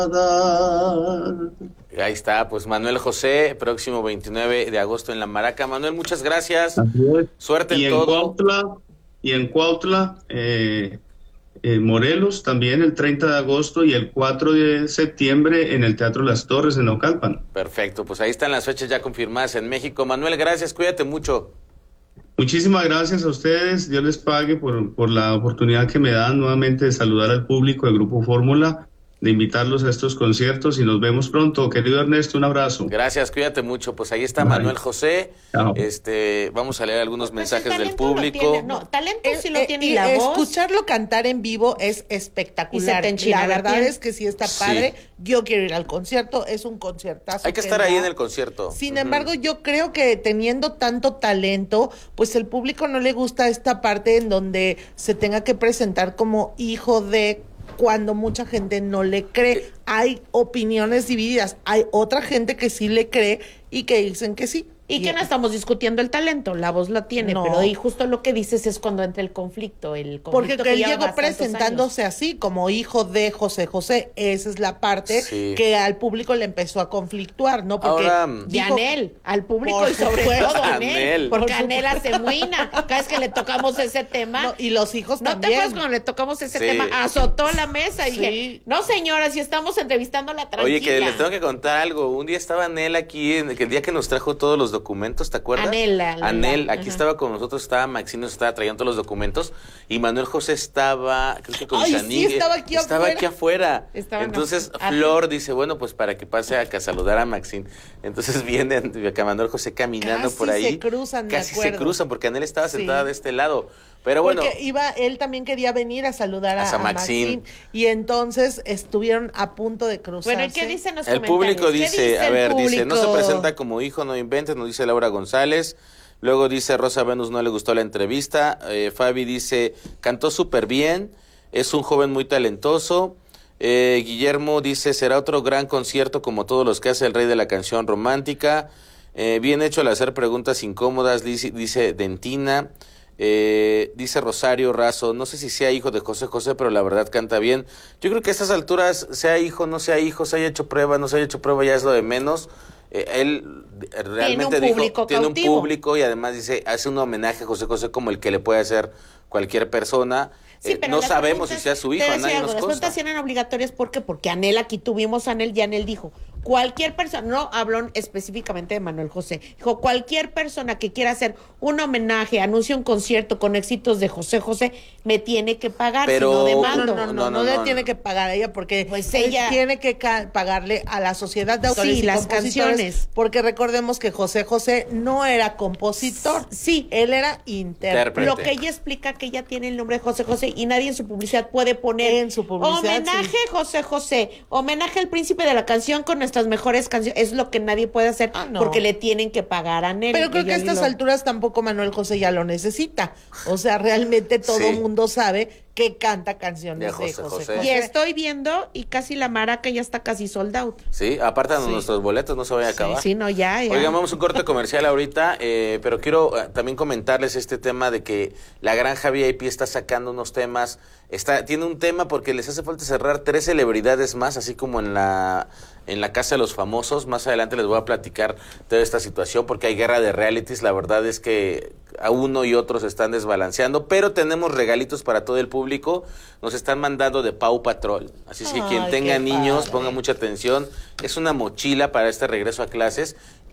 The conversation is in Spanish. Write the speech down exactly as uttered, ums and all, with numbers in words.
Ahí está, pues Manuel José, próximo veintinueve de agosto en La Maraca. Manuel, muchas gracias. Así es. Suerte Y en en todo. Cuautla, y en Cuautla, eh, en Morelos, también el treinta de agosto y el cuatro de septiembre en el Teatro Las Torres en Naucalpan. Perfecto, pues ahí están las fechas ya confirmadas en México. Manuel, gracias, cuídate mucho. Muchísimas gracias a ustedes. Dios les pague por, por la oportunidad que me dan nuevamente de saludar al público del Grupo Fórmula, de invitarlos a estos conciertos y nos vemos pronto. Querido Ernesto, un abrazo. Gracias, cuídate mucho. Pues ahí está Bye. Manuel José. Chao. Este, vamos a leer algunos Pues mensajes el del talento lo público. tiene, no, talento sí lo Eh, tiene y y la voz. escucharlo cantar en vivo es espectacular. Y se te enchina La la verdad piel. es que sí está padre. Sí. Yo quiero ir al concierto, es un conciertazo. Hay que estar da. ahí en el concierto. Sin Ujú. embargo, yo creo que teniendo tanto talento, pues el público no le gusta esta parte en donde se tenga que presentar como hijo de, cuando mucha gente no le cree. Hay opiniones divididas. Hay otra gente que sí le cree y que dicen que sí. Y que no estamos discutiendo el talento, la voz la tiene, No. pero y justo lo que dices es cuando entra el conflicto, el conflicto Porque que él lleva llegó bastantes presentándose así, como hijo de José José. Esa es la parte Sí. que al público le empezó a conflictuar, ¿no? Porque Ahora, años. De dijo- Anel, al público Por y sobre supuesto. todo a Anel, Anel. porque Por Anel hace muina. Cada vez que le tocamos ese tema, No, y los hijos ¿no te también. acuerdas cuando le tocamos ese Sí. tema? Azotó la mesa y Sí. dije, no señora, si estamos entrevistando a la tranquila. Oye, que les tengo que contar algo. Un día estaba Anel aquí, en el día que nos trajo todos los documentos, ¿te acuerdas? Anel, Anel, Anel, aquí ajá. estaba con nosotros, estaba Maxine, nos estaba trayendo todos los documentos, y Manuel José estaba, creo que con Ay, sí, Shanique, estaba aquí estaba afuera. aquí afuera. Estaban Entonces afuera. Flor dice, bueno, pues para que pase a, a saludar a Maxine. Entonces viene acá Manuel José caminando Casi por ahí. se cruzan, me Casi se acuerdo. cruzan, porque Anel estaba Sí. sentada de este lado. Pero bueno, Porque iba, él también quería venir a saludar a, A a San Maxine. Maxine. Y entonces estuvieron a punto de cruzarse. Bueno, ¿y qué dicen los el comentarios? público ¿Qué dice, a el ver, dice, no se público? presenta como hijo, no inventes, nos dice Laura González. Luego dice Rosa Venus, no le gustó la entrevista. Eh, Fabi dice, cantó súper bien, es un joven muy talentoso. Eh, Guillermo dice, será otro gran concierto como todos los que hace el rey de la canción romántica. Eh, bien hecho al hacer preguntas incómodas, dice, dice Dentina. Eh, dice Rosario Razo, no sé si sea hijo de José José, pero la verdad canta bien. Yo creo que a estas alturas, sea hijo, no sea hijo, se haya hecho prueba, no se haya hecho prueba, ya es lo de menos. Eh, él realmente un dijo, público tiene un cautivo. público y además dice, hace un homenaje a José José como el que le puede hacer cualquier persona. Sí, Eh, pero no las sabemos si preguntas- sea su te hijo, a decía nadie algo, nos las consta. preguntas eran obligatorias, ¿por qué? Porque Anel, aquí tuvimos a Anel y Anel dijo, cualquier persona, no habló específicamente de Manuel José, dijo, cualquier persona que quiera hacer un homenaje, anuncie un concierto con éxitos de José José, me tiene que pagar, Pero- si no No, demando. no, no, no, No, no, no, le no. tiene que pagar a ella porque Pues él ella- tiene que ca- pagarle a la sociedad de autores Sí, y las compositores, canciones. porque recordemos que José José no era compositor, Sí. él era intérprete. Intérprete. Lo que ella explica que ella tiene el nombre de José José y nadie en su publicidad puede poner En su publicidad, homenaje sí. José José, homenaje al príncipe de la canción con nuestras mejores canciones. Es lo que nadie puede hacer Ah, no. porque le tienen que pagar a Nel. Pero creo Y que a yo estas digo, alturas tampoco Manuel José ya lo necesita. O sea, realmente todo Sí. el mundo sabe que canta canciones De de José José, José. José. Y estoy viendo y casi la maraca ya está casi sold out. Sí, apartan Sí. nuestros boletos, no se vaya a acabar. Sí, no, ya, ya. Oigan, vamos a un corte comercial ahorita, eh, pero quiero eh, también comentarles este tema de que la Granja V I P está sacando unos temas, está tiene un tema porque les hace falta cerrar tres celebridades más, así como en la en la Casa de los Famosos. Más adelante les voy a platicar toda esta situación porque hay guerra de realities, la verdad es que a uno y otro se están desbalanceando, pero tenemos regalitos para todo el público, nos están mandando de Pau Patrol, así es que quien Ay, tenga qué niños, padre. ponga mucha atención, es una mochila para este regreso a clases.